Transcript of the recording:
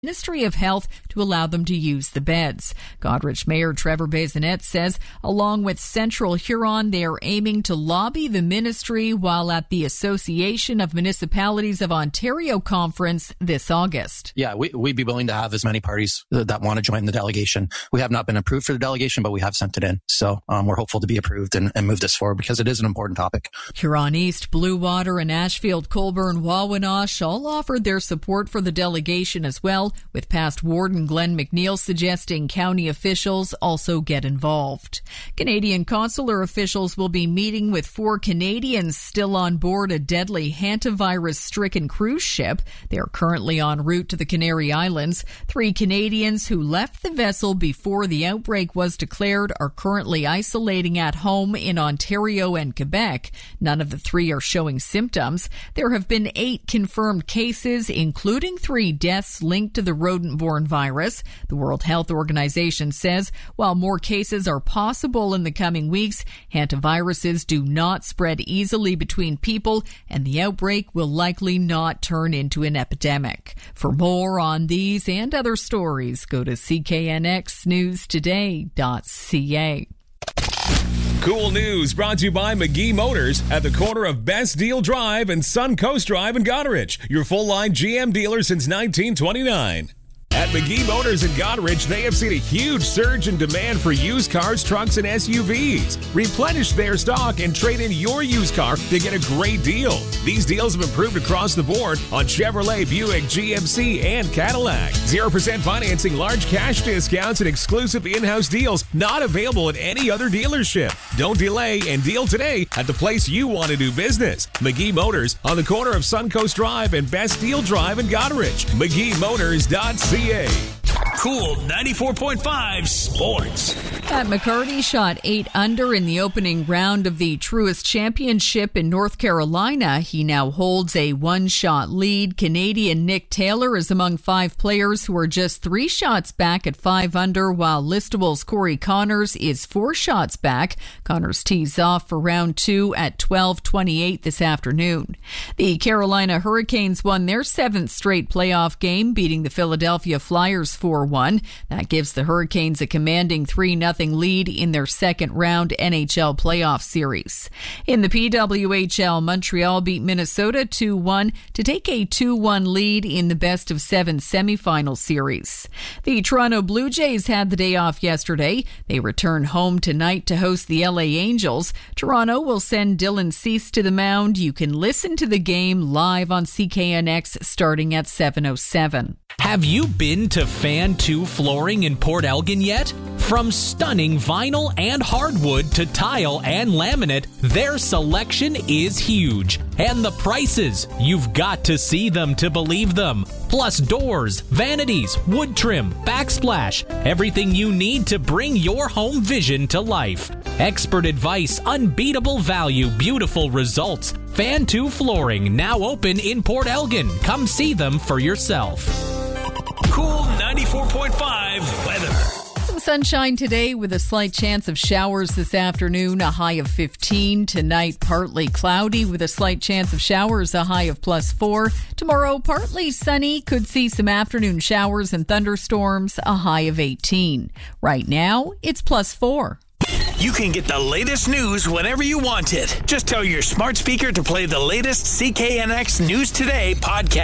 Ministry of Health to allow them to use the beds. Goderich Mayor Trevor Bazinet says, along with Central Huron, they are aiming to lobby the ministry while at the Association of Municipalities of Ontario conference this August. Yeah, we'd be willing to have as many parties that want to join the delegation. We have not been approved for the delegation, but we have sent it in. So we're hopeful to be approved and move this forward because it is an important topic. Huron East, Bluewater, and Ashfield, Colborne, Wawanosh all offered their support for the delegation as well, with past Warden Glenn McNeil suggesting county officials also get involved. Canadian consular officials will be meeting with 4 Canadians still on board a deadly hantavirus-stricken cruise ship. They are currently en route to the Canary Islands. 3 Canadians who left the vessel before the outbreak was declared are currently isolating at home in Ontario and Quebec. None of the 3 are showing symptoms. There have been 8 confirmed cases, including 3 deaths linked to the rodent-borne virus. The World Health Organization says while more cases are possible in the coming weeks, hantaviruses do not spread easily between people, and the outbreak will likely not turn into an epidemic. For more on these and other stories, go to cknxnewstoday.ca. Cool news brought to you by McGee Motors at the corner of Best Deal Drive and Suncoast Drive in Goderich. Your full-line GM dealer since 1929. At McGee Motors in Goderich, they have seen a huge surge in demand for used cars, trucks, and SUVs. Replenish their stock and trade in your used car to get a great deal. These deals have improved across the board on Chevrolet, Buick, GMC, and Cadillac. 0% financing, large cash discounts, and exclusive in-house deals not available at any other dealership. Don't delay and deal today at the place you want to do business. McGee Motors on the corner of Suncoast Drive and Best Deal Drive in Goderich. McGeeMotors.ca. Cool 94.5 Sports. Pat McCarty shot 8 under in the opening round of the Truist Championship in North Carolina. He now holds a 1-shot lead. Canadian Nick Taylor is among 5 players who are just 3 shots back at 5 under, while Listable's Corey Connors is 4 shots back. Connors tees off for round 2 at 12:28 this afternoon. The Carolina Hurricanes won their 7th straight playoff game, beating the Philadelphia Flyers 4-1. That gives the Hurricanes a commanding 3-0 lead in their second round NHL playoff series. In the PWHL, Montreal beat Minnesota 2-1 to take a 2-1 lead in the best-of-7 semifinal series. The Toronto Blue Jays had the day off yesterday. They return home tonight to host the LA Angels. Toronto will send Dylan Cease to the mound. You can listen to the game live on CKNX starting at 7:07. Have you been to Fan 2 Flooring in Port Elgin yet? From stunning vinyl and hardwood to tile and laminate, their selection is huge. And the prices, you've got to see them to believe them. Plus doors, vanities, wood trim, backsplash, everything you need to bring your home vision to life. Expert advice, unbeatable value, beautiful results. Fan 2 Flooring, now open in Port Elgin. Come see them for yourself. Cool 94.5 weather. Some sunshine today with a slight chance of showers this afternoon, a high of 15. Tonight, partly cloudy with a slight chance of showers, a high of +4. Tomorrow, partly sunny, could see some afternoon showers and thunderstorms, a high of 18. Right now, it's +4. You can get the latest news whenever you want it. Just tell your smart speaker to play the latest CKNX News Today podcast.